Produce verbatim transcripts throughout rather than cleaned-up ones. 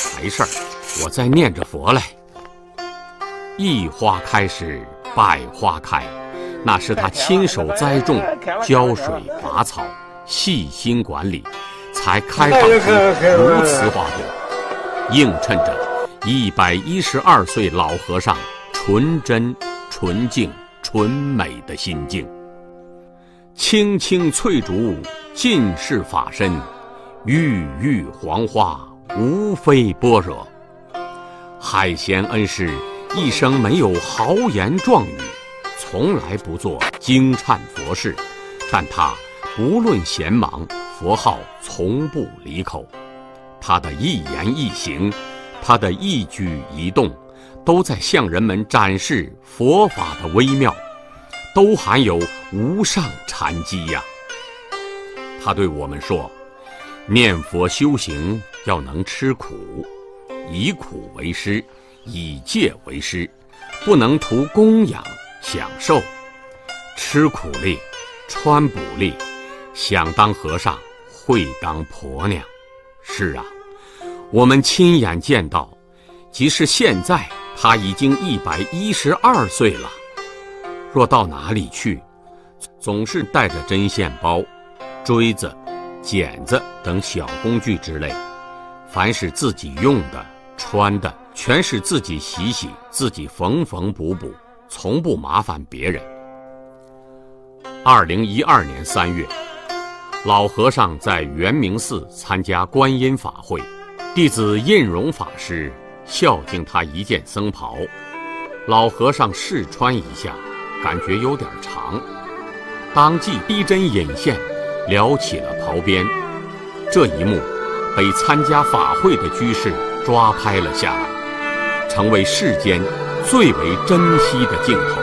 财事儿，我在念着佛嘞。一花开时百花开，那是他亲手栽种、浇水拔草、细心管理，才开放出如此花朵，映衬着一百一十二岁老和尚纯真、纯净、纯美的心境。青青翠竹尽是法身，郁郁黄花无非般若。海贤恩师一生没有豪言壮语，从来不做惊颤佛事，但他不论闲忙，佛号从不离口。他的一言一行，他的一举一动，都在向人们展示佛法的微妙，都含有无上禅机呀。他对我们说，念佛修行要能吃苦，以苦为师，以戒为师，不能图供养享受。吃苦力，穿补力，想当和尚会当婆娘。是啊，我们亲眼见到，即使现在他已经一百一十二岁了，若到哪里去，总是带着针线包、锥子、剪子等小工具之类，凡是自己用的、穿的，全是自己洗洗，自己缝缝补补，从不麻烦别人。二零一二年三月，老和尚在圆明寺参加观音法会，弟子印荣法师孝敬他一件僧袍，老和尚试穿一下，感觉有点长，当即逼针引线，撩起了袍边。这一幕被参加法会的居士抓拍了下来，成为世间最为珍惜的镜头。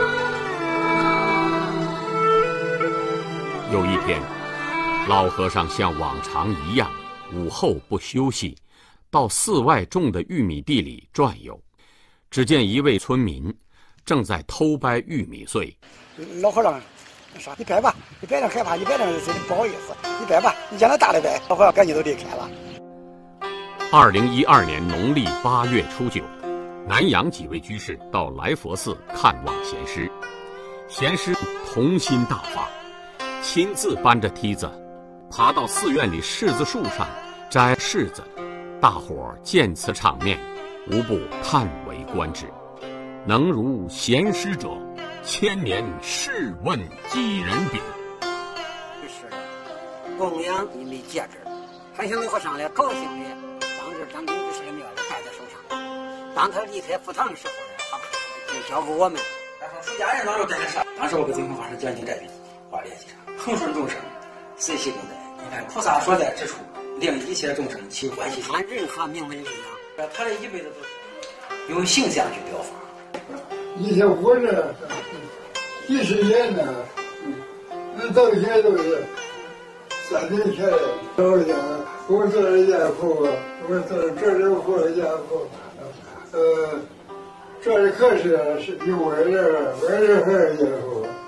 有一天，老和尚像往常一样，午后不休息，到寺外种的玉米地里转悠。只见一位村民正在偷掰玉米穗。 老和尚说：“你掰吧，你掰着害怕，你掰着不好意思，你掰吧，你让他大的掰。”老和尚赶紧都离开了。 二零一二年农历八月初九，南阳几位居士到来佛寺看望贤师，贤师童心大发，亲自搬着梯子爬到寺院里柿子树上摘柿子。大伙儿见此场面，无不叹为观止。能如贤师者，千年试问几人比？ 是的，供养你没戒指，还向老和尚来高兴的，当着张公居士的面的戴在手上。当他离开佛堂的时候呢，他就交给我们。 然后出家人当时带上，当时我给净空法师讲经这边话联系上，恒顺众生，随喜共在。你看菩萨所在之处，令一切众生起欢喜心。 按任何名为力量， 他这一辈子都是用形象去表法。 一些活着，几十年呢，那到现在都是三年前到了家，我做了家父，我做这里活家父，呃，这里可是是有我儿子，我儿子还是家父。